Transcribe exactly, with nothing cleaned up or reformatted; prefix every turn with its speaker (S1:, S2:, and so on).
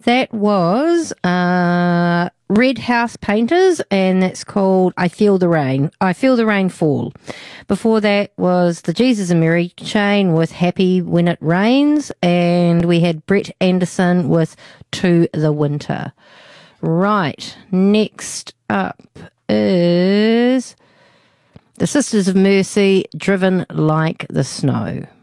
S1: That was uh, Red House Painters, and that's called I Feel the Rain. I Feel the Rain Fall. Before that was the Jesus and Mary Chain with Happy When It Rains, and we had Brett Anderson with To the Winter. Right, next up is the Sisters of Mercy, Driven Like the Snow.